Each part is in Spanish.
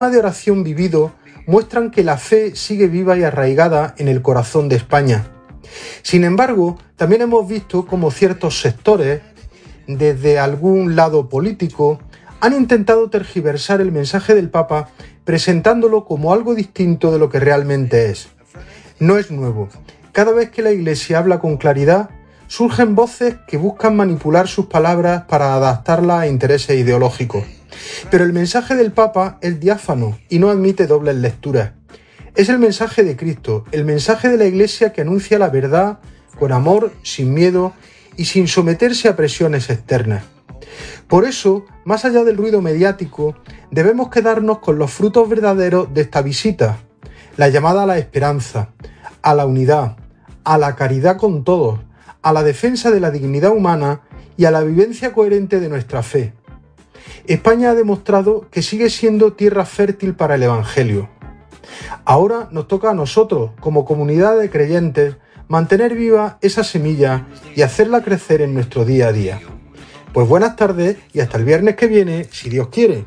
de oración vivido muestran que la fe sigue viva y arraigada en el corazón de España. Sin embargo, también hemos visto cómo ciertos sectores, desde algún lado político, han intentado tergiversar el mensaje del Papa presentándolo como algo distinto de lo que realmente es. No es nuevo. Cada vez que la Iglesia habla con claridad, surgen voces que buscan manipular sus palabras para adaptarlas a intereses ideológicos. Pero el mensaje del Papa es diáfano y no admite dobles lecturas. Es el mensaje de Cristo, el mensaje de la Iglesia que anuncia la verdad con amor, sin miedo y sin someterse a presiones externas. Por eso, más allá del ruido mediático, debemos quedarnos con los frutos verdaderos de esta visita, la llamada a la esperanza, a la unidad, a la caridad con todos, a la defensa de la dignidad humana y a la vivencia coherente de nuestra fe. España ha demostrado que sigue siendo tierra fértil para el Evangelio. Ahora nos toca a nosotros, como comunidad de creyentes, mantener viva esa semilla y hacerla crecer en nuestro día a día. Pues buenas tardes y hasta el viernes que viene, si Dios quiere.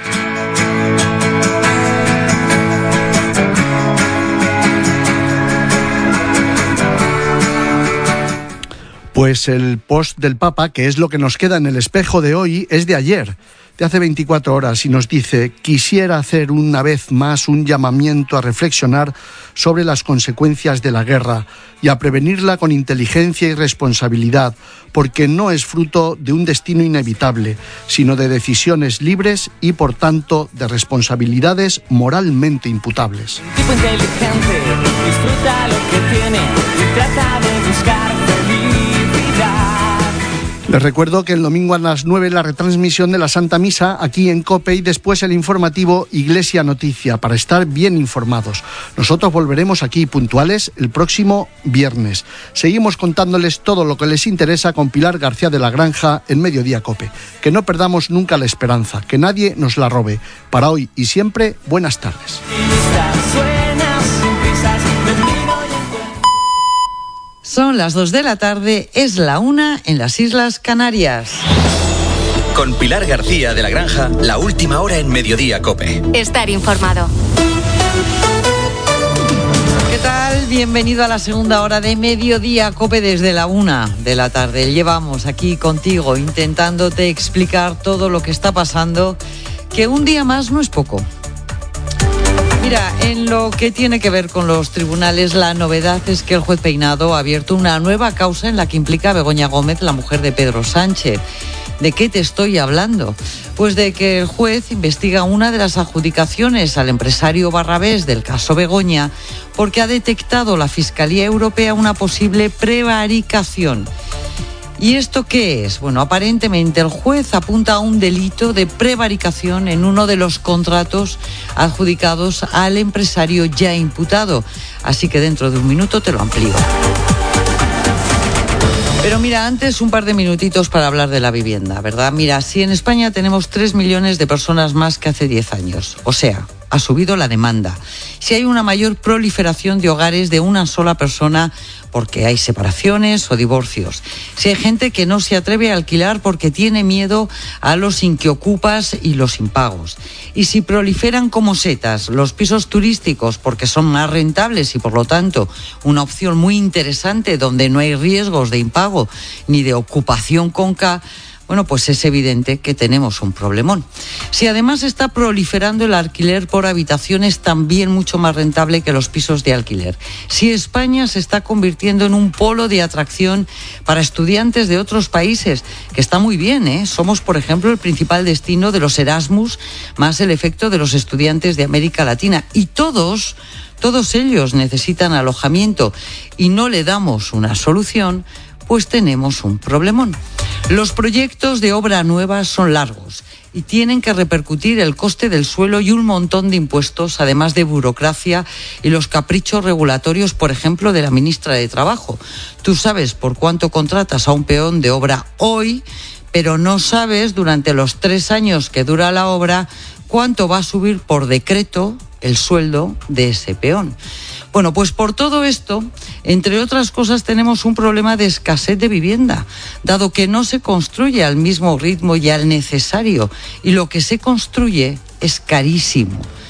Pues el post del Papa, que es lo que nos queda en el espejo de hoy, es de ayer, de hace 24 horas, y nos dice: quisiera hacer una vez más un llamamiento a reflexionar sobre las consecuencias de la guerra y a prevenirla con inteligencia y responsabilidad, porque no es fruto de un destino inevitable, sino de decisiones libres y, por tanto, de responsabilidades moralmente imputables. Un tipo inteligente disfruta lo que tiene y trata de buscar felicidad. Les recuerdo que el domingo a las 9 la retransmisión de la Santa Misa aquí en COPE y después el informativo Iglesia Noticia, para estar bien informados. Nosotros volveremos aquí puntuales el próximo viernes. Seguimos contándoles todo lo que les interesa con Pilar García de la Granja en Mediodía COPE. Que no perdamos nunca la esperanza, que nadie nos la robe. Para hoy y siempre, buenas tardes. Son las 2 de la tarde, es la 1 en las Islas Canarias. Con Pilar García de la Granja, la última hora en Mediodía COPE. Estar informado. ¿Qué tal? Bienvenido a la segunda hora de Mediodía COPE desde la 1 de la tarde. Llevamos aquí contigo intentándote explicar todo lo que está pasando, que un día más no es poco. Mira, en lo que tiene que ver con los tribunales, la novedad es que el juez Peinado ha abierto una nueva causa en la que implica a Begoña Gómez, la mujer de Pedro Sánchez. ¿De qué te estoy hablando? Pues de que el juez investiga una de las adjudicaciones al empresario Barrabés del caso Begoña porque ha detectado la Fiscalía Europea una posible prevaricación. ¿Y esto qué es? Bueno, aparentemente el juez apunta a un delito de prevaricación en uno de los contratos adjudicados al empresario ya imputado. Así que dentro de un minuto te lo amplío. Pero mira, antes un par de minutitos para hablar de la vivienda, ¿verdad? Mira, si en España tenemos 3 millones de personas más que hace 10 años, o sea, ha subido la demanda. Si hay una mayor proliferación de hogares de una sola persona porque hay separaciones o divorcios. Si hay gente que no se atreve a alquilar porque tiene miedo a los inquiocupas y los impagos. Y si proliferan como setas los pisos turísticos porque son más rentables y por lo tanto una opción muy interesante donde no hay riesgos de impago ni de ocupación con K, bueno, pues es evidente que tenemos un problemón. Si además está proliferando el alquiler por habitación, es también mucho más rentable que los pisos de alquiler. Si España se está convirtiendo en un polo de atracción para estudiantes de otros países, que está muy bien, ¿eh? Somos, por ejemplo, el principal destino de los Erasmus, más el efecto de los estudiantes de América Latina. Y todos ellos necesitan alojamiento y no le damos una solución, pues tenemos un problemón. Los proyectos de obra nueva son largos y tienen que repercutir el coste del suelo y un montón de impuestos, además de burocracia y los caprichos regulatorios, por ejemplo, de la ministra de Trabajo. Tú sabes por cuánto contratas a un peón de obra hoy, pero no sabes durante los 3 años que dura la obra cuánto va a subir por decreto el sueldo de ese peón. Bueno, pues por todo esto, entre otras cosas, tenemos un problema de escasez de vivienda, dado que no se construye al mismo ritmo y al necesario, y lo que se construye es carísimo.